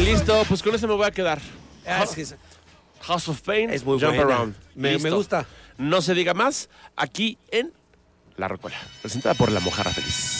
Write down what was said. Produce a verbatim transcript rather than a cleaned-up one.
Listo, pues con eso me voy a quedar. Ah, sí, sí. House of Pain, Es muy Jump buena. Around. Me, me Listo. gusta. No se diga más, aquí en La Rocola, presentada por La Mojarra Feliz.